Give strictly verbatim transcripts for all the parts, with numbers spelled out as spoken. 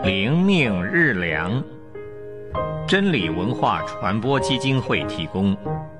灵命日粮，真理文化传播基金会提供。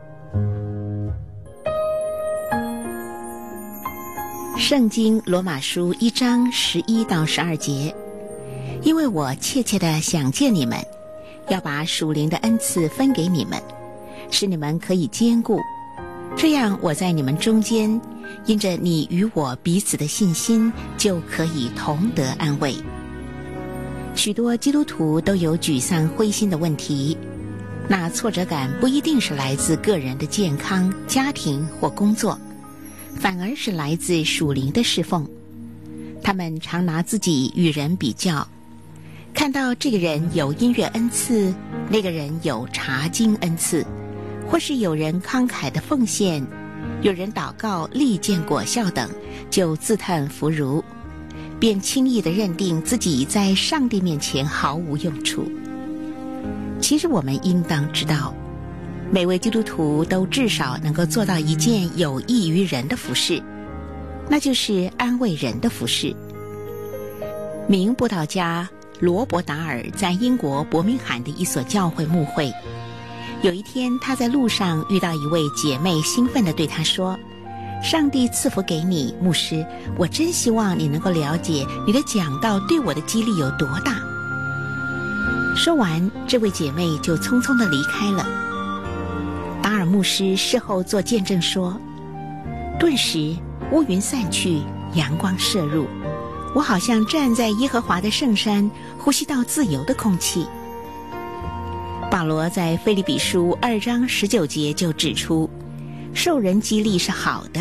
圣经罗马书一章十一到十二节，因为我切切地想见你们，要把属灵的恩赐分给你们，使你们可以坚固。这样我在你们中间，因着你与我彼此的信心，就可以同得安慰。许多基督徒都有沮丧灰心的问题，那挫折感不一定是来自个人的健康、家庭或工作，反而是来自属灵的侍奉。他们常拿自己与人比较，看到这个人有音乐恩赐，那个人有查经恩赐，或是有人慷慨的奉献，有人祷告力见果效等，就自叹弗如，便轻易地认定自己在上帝面前毫无用处。其实我们应当知道，每位基督徒都至少能够做到一件有益于人的服事，那就是安慰人的服事。名布道家罗伯达尔在英国伯明翰的一所教会牧会，有一天他在路上遇到一位姐妹，兴奋地对他说，上帝赐福给你，牧师，我真希望你能够了解你的讲道对我的激励有多大。说完，这位姐妹就匆匆地离开了。达尔牧师事后做见证说，顿时乌云散去，阳光射入，我好像站在耶和华的圣山，呼吸到自由的空气。保罗在腓立比书二章十九节就指出，受人激励是好的，